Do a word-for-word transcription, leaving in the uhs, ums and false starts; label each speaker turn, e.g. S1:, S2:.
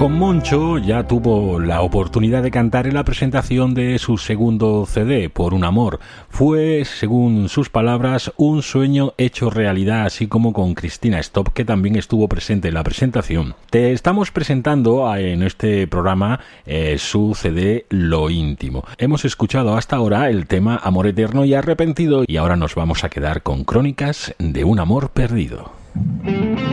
S1: Con Moncho ya tuvo la oportunidad de cantar en la presentación de su segundo C D, Por un amor. Fue, según sus palabras, un sueño hecho realidad, así como con Cristina Stop, que también estuvo presente en la presentación. Te estamos presentando en este programa eh, su C D Lo Íntimo. Hemos escuchado hasta ahora el tema Amor Eterno y Arrepentido, y ahora nos vamos a quedar con Crónicas de un amor perdido.